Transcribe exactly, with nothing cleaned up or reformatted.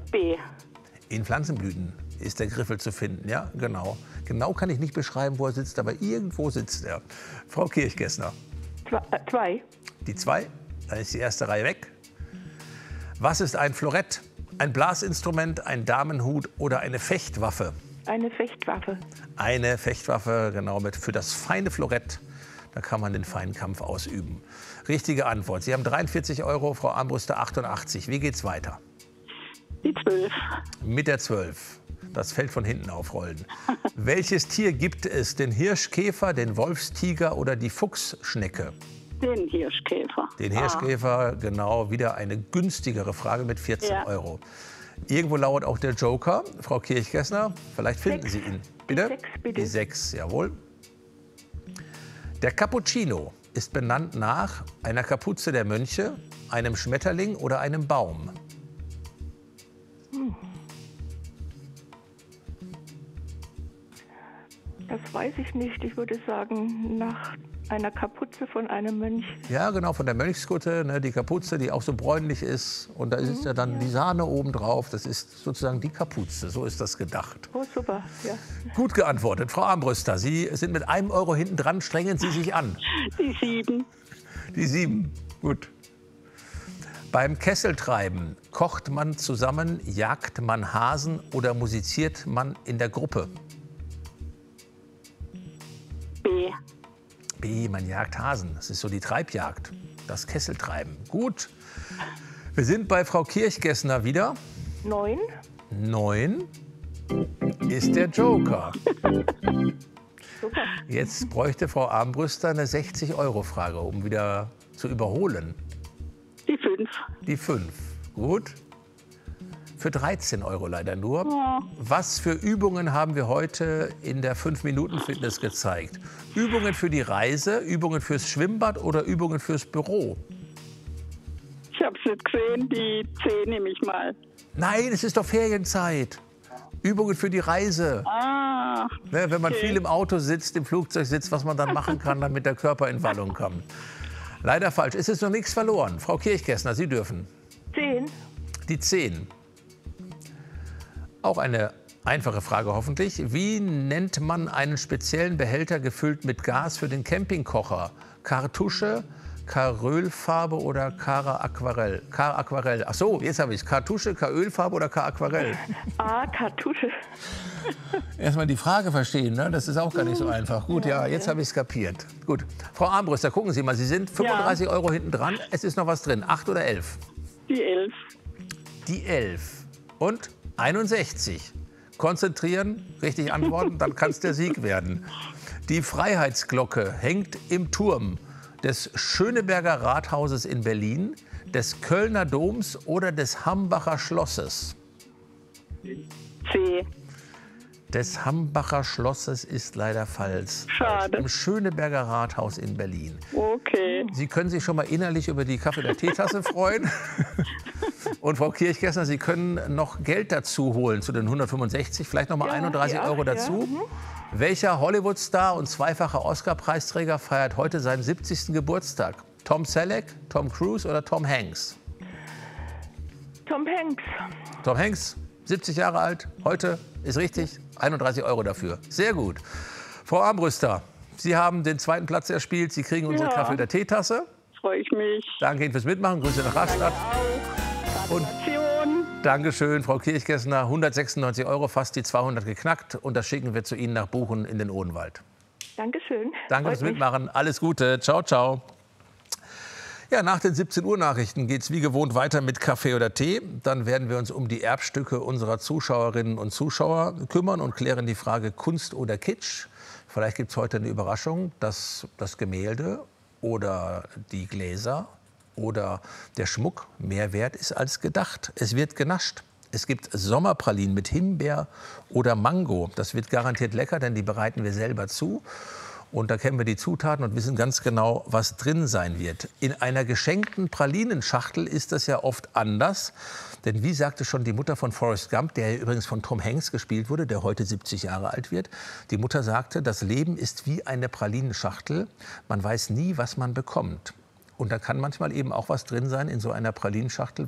B. In Pflanzenblüten ist der Griffel zu finden, ja, genau. Genau kann ich nicht beschreiben, wo er sitzt, aber irgendwo sitzt er. Frau Kirchgessner. Zwei. Äh, zwei. Die zwei, dann ist die erste Reihe weg. Was ist ein Florett? Ein Blasinstrument, ein Damenhut oder eine Fechtwaffe? Eine Fechtwaffe. Eine Fechtwaffe, genau, mit für das feine Florett. Da kann man den feinen Kampf ausüben. Richtige Antwort. Sie haben dreiundvierzig Euro, Frau Armbruster achtundachtzig. Wie geht's weiter? Die zwölf. Mit der zwölf. Das Feld von hinten aufrollen. Welches Tier gibt es? Den Hirschkäfer, den Wolfstiger oder die Fuchsschnecke? Den Hirschkäfer. Den Hirschkäfer, genau. Wieder eine günstigere Frage mit vierzehn Ja. Euro. Irgendwo lauert auch der Joker. Frau Kirchgessner, vielleicht finden Sechs. Sie ihn. Bitte? Die sechs, bitte. Die sechs, jawohl. Der Cappuccino ist benannt nach einer Kapuze der Mönche, einem Schmetterling oder einem Baum. Das weiß ich nicht. Ich würde sagen, nach einer Kapuze von einem Mönch. Ja, genau, von der Mönchskutte, ne, die Kapuze, die auch so bräunlich ist. Und da ist ja dann die Sahne oben drauf. Das ist sozusagen die Kapuze. So ist das gedacht. Oh, super. Ja. Gut geantwortet. Frau Armbrüster, Sie sind mit einem Euro hinten dran. Strengen Sie sich an. Die sieben. Die sieben. Gut. Beim Kesseltreiben kocht man zusammen, jagt man Hasen oder musiziert man in der Gruppe? B. B, man jagt Hasen. Das ist so die Treibjagd. Das Kesseltreiben. Gut. Wir sind bei Frau Kirchgessner wieder. Neun. Neun ist der Joker. Super. Jetzt bräuchte Frau Armbrüster eine sechzig-Euro-Frage, um wieder zu überholen. Die fünf. Die fünf. Gut. Für dreizehn Euro leider nur. Ja. Was für Übungen haben wir heute in der fünf Minuten Fitness gezeigt? Übungen für die Reise, Übungen fürs Schwimmbad oder Übungen fürs Büro? Ich habe es nicht gesehen. Die zehn nehme ich mal. Nein, es ist doch Ferienzeit. Übungen für die Reise. Ah. Ne, wenn man Okay. viel im Auto sitzt, im Flugzeug sitzt, was man dann machen kann, damit der Körper in Wallung kommt. Leider falsch. Es ist noch nichts verloren. Frau Kirchgessner, Sie dürfen. Zehn. Die zehn. Auch eine einfache Frage hoffentlich. Wie nennt man einen speziellen Behälter gefüllt mit Gas für den Campingkocher? Kartusche, Karölfarbe oder Kara-Aquarell? Kar-Aquarell. Ach so, jetzt habe ich es. Kartusche, Karölfarbe oder Kar-Aquarell? Ah, Kartusche. Erstmal die Frage verstehen, ne? Das ist auch gar nicht so einfach. Gut, ja, jetzt habe ich es kapiert. Gut, Frau Armbrüster, gucken Sie mal, Sie sind fünfunddreißig Euro hinten dran. Es ist noch was drin. Acht oder elf? Die elf. Die elf. Und einundsechzig. Konzentrieren, richtig antworten, dann kann es der Sieg werden. Die Freiheitsglocke hängt im Turm des Schöneberger Rathauses in Berlin, des Kölner Doms oder des Hambacher Schlosses. C. Des Hambacher Schlosses ist leider falsch. Schade. Im Schöneberger Rathaus in Berlin. Okay. Sie können sich schon mal innerlich über die Kaffee- oder Teetasse freuen. Und Frau Kirchgessner, Sie können noch Geld dazu holen zu den hundertfünfundsechzig, vielleicht noch mal Ja, einunddreißig ja, Euro ja, dazu. mhm. Welcher Hollywood-Star und zweifacher Oscar-Preisträger feiert heute seinen siebzigsten Geburtstag? Tom Selleck, Tom Cruise oder Tom Hanks? Tom Hanks. Tom Hanks, siebzig Jahre alt, heute ist richtig, einunddreißig Euro dafür. Sehr gut. Frau Armbrüster, Sie haben den zweiten Platz erspielt. Sie kriegen unsere Ja. Kaffee- oder Teetasse. Freue ich mich. Danke Ihnen fürs Mitmachen. Grüße nach Rastatt. Und Gratulation. Dankeschön, Frau Kirchgessner. hundertsechsundneunzig Euro, fast die zweihundert geknackt. Und das schicken wir zu Ihnen nach Buchen in den Odenwald. Dankeschön. Danke Freut fürs mich. Mitmachen. Alles Gute. Ciao, ciao. Ja, nach den siebzehn Uhr Nachrichten geht es wie gewohnt weiter mit Kaffee oder Tee. Dann werden wir uns um die Erbstücke unserer Zuschauerinnen und Zuschauer kümmern und klären die Frage Kunst oder Kitsch. Vielleicht gibt es heute eine Überraschung, dass das Gemälde oder die Gläser oder der Schmuck mehr wert ist als gedacht. Es wird genascht. Es gibt Sommerpralinen mit Himbeer oder Mango. Das wird garantiert lecker, denn die bereiten wir selber zu. Und da kennen wir die Zutaten und wissen ganz genau, was drin sein wird. In einer geschenkten Pralinenschachtel ist das ja oft anders. Denn wie sagte schon die Mutter von Forrest Gump, der übrigens von Tom Hanks gespielt wurde, der heute siebzig Jahre alt wird. Die Mutter sagte, das Leben ist wie eine Pralinenschachtel. Man weiß nie, was man bekommt. Und da kann manchmal eben auch was drin sein in so einer Pralinenschachtel,